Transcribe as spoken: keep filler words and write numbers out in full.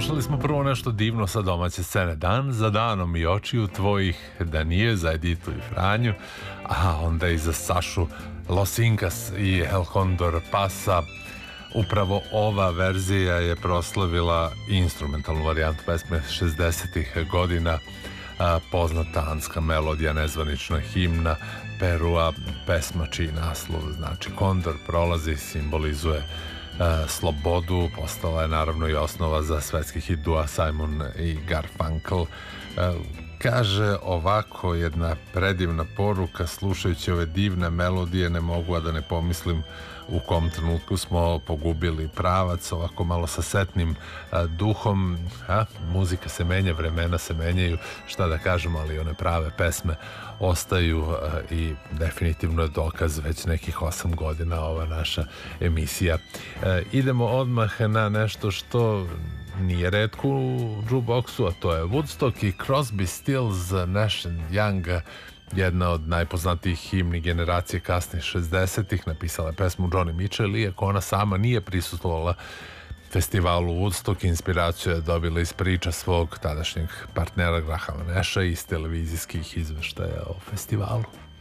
Slušali smo prvo nešto divno sa domaće scene. Dan za danom i očiju tvojih, da nije za Editu i Franju, a onda i za Sašu Los Incas i El Condor Pasa. Upravo ova verzija je proslavila instrumentalnu varijantu pesme šezdesetih godina, a, poznata anska melodija, nezvanična himna Perua, pesma čiji naslov znači Kondor prolazi, simbolizuje uh, slobodu, postala je naravno i osnova za svetski hit dua Simon i Garfunkel. Uh, kaže ovako jedna predivna poruka: slušajući ove divne melodije ne mogu a da ne pomislim u kom trenutku smo pogubili pravac, ovako malo sa setnim a, duhom. A, muzika se menja, vremena se menjaju, šta da kažemo, ali one prave pesme ostaju a, i definitivno je dokaz već nekih osam godina ova naša emisija. A, idemo odmah na nešto što nije retko u jukeboxu, a to je Woodstock i Crosby, Stills, Nash and Young, jedna od najpoznatijih himni generacije kasnih šezdesetih. Napisala je pesmu Johnny Mitchell, iako ona sama nije prisustvovala festivalu Woodstock. Inspiraciju je dobila iz priča svog tadašnjeg partnera Grahama Nasha i iz televizijskih izveštaja o festivalu.